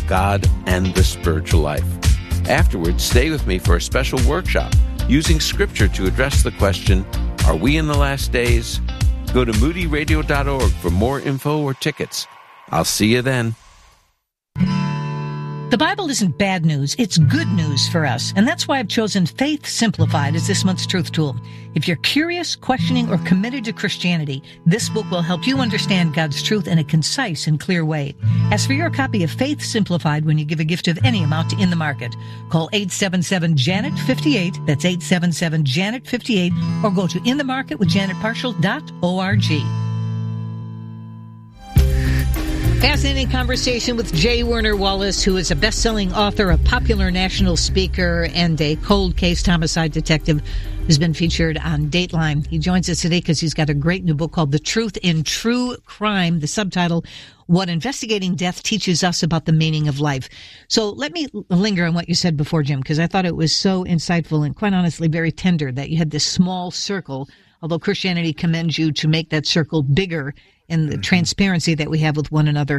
with God and the spiritual life. Afterwards, stay with me for a special workshop using Scripture to address the question, are we in the last days? Go to moodyradio.org for more info or tickets. I'll see you then. The Bible isn't bad news, it's good news for us, and that's why I've chosen Faith Simplified as this month's truth tool. If you're curious, questioning, or committed to Christianity, this book will help you understand God's truth in a concise and clear way. Ask for your copy of Faith Simplified when you give a gift of any amount to In the Market. Call 877-JANET-58, that's 877-JANET-58, or go to inthemarketwithjanetparshall.org. Fascinating conversation with J. Werner Wallace, who is a best-selling author, a popular national speaker, and a cold case homicide detective who's been featured on Dateline. He joins us today because he's got a great new book called The Truth in True Crime, the subtitle, What Investigating Death Teaches Us About the Meaning of Life. So let me linger on what you said before, Jim, because I thought it was so insightful and quite honestly very tender that you had this small circle, although Christianity commends you to make that circle bigger in the transparency that we have with one another.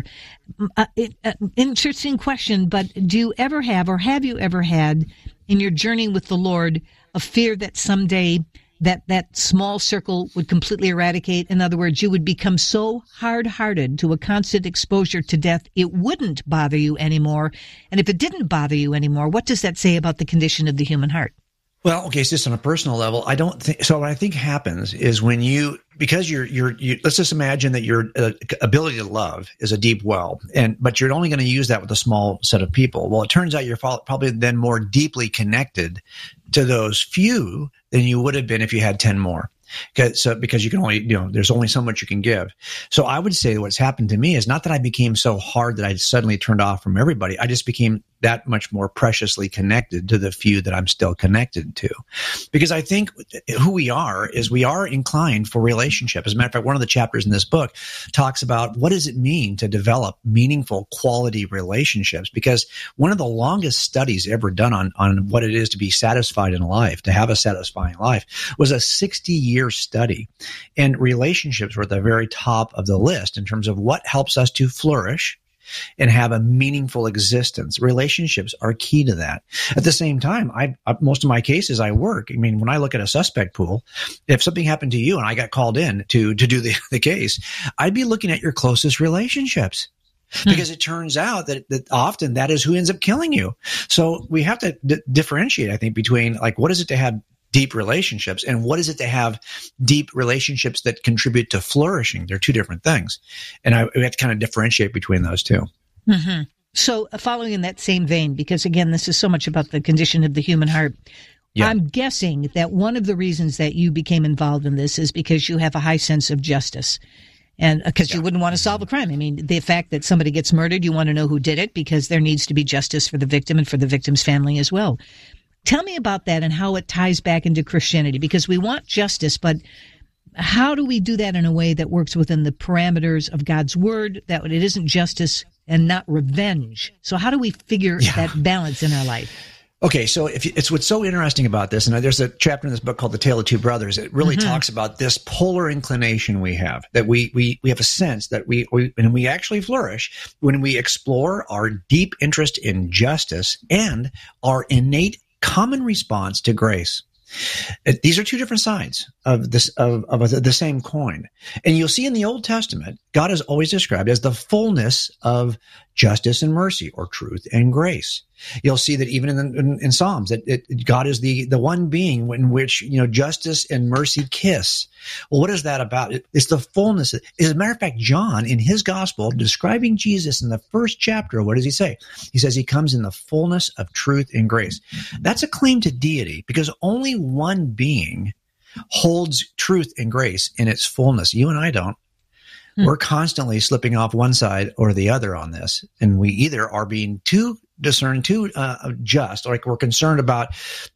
Interesting question, but do you ever have, or have you ever had in your journey with the Lord, a fear that someday that small circle would completely eradicate? In other words, you would become so hard-hearted to a constant exposure to death, it wouldn't bother you anymore. And if it didn't bother you anymore, what does that say about the condition of the human heart? Well, okay, it's just on a personal level. I don't think so. What I think happens is when because let's just imagine that your ability to love is a deep well, but you're only going to use that with a small set of people. Well, it turns out you're probably then more deeply connected to those few than you would have been if you had 10 more. Because you can only, there's only so much you can give. So I would say what's happened to me is not that I became so hard that I suddenly turned off from everybody. I just became that much more preciously connected to the few that I'm still connected to. Because I think who we are is we are inclined for relationship. As a matter of fact, one of the chapters in this book talks about what does it mean to develop meaningful quality relationships? Because one of the longest studies ever done on what it is to be satisfied in life, to have a satisfying life, was a 60-year study. And relationships were at the very top of the list in terms of what helps us to flourish and have a meaningful existence. Relationships are key to that. At the same time, most of my cases I work. I mean, when I look at a suspect pool, if something happened to you and I got called in to do the case, I'd be looking at your closest relationships. Because it turns out that often that is who ends up killing you. So we have to differentiate, I think, between like, what is it to have deep relationships and what is it to have deep relationships that contribute to flourishing? They're two different things. And we have to kind of differentiate between those two. Mm-hmm. So following in that same vein, because again, this is so much about the condition of the human heart. Yeah. I'm guessing that one of the reasons that you became involved in this is because you have a high sense of justice. And because you wouldn't want to solve a crime. I mean, the fact that somebody gets murdered, you want to know who did it because there needs to be justice for the victim and for the victim's family as well. Tell me about that and how it ties back into Christianity, because we want justice, but how do we do that in a way that works within the parameters of God's word, that it isn't justice and not revenge? So how do we figure that balance in our life? Okay, so it's what's so interesting about this, and there's a chapter in this book called The Tale of Two Brothers. It really talks about this polar inclination we have, that we have a sense that we actually flourish when we explore our deep interest in justice and our innate common response to grace. These are two different sides of this of the same coin. And you'll see in the Old Testament, God is always described as the fullness of justice and mercy, or truth and grace. You'll see that even in Psalms, that God is the one being in which, justice and mercy kiss. Well, what is that about? It's the fullness. As a matter of fact, John, in his gospel, describing Jesus in the first chapter, what does he say? He says he comes in the fullness of truth and grace. That's a claim to deity, because only one being holds truth and grace in its fullness. You and I don't. We're constantly slipping off one side or the other on this. And we either are being too discerned, too just, like we're concerned about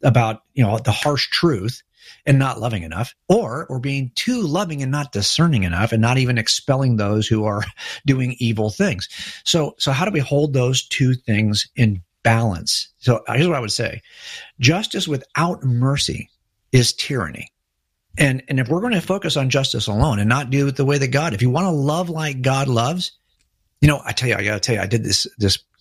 the harsh truth and not loving enough, or we're being too loving and not discerning enough and not even expelling those who are doing evil things. So how do we hold those two things in balance? So here's what I would say. Justice without mercy is tyranny. And if we're going to focus on justice alone and not do it the way that God, if you want to love like God loves, I got to tell you, I did this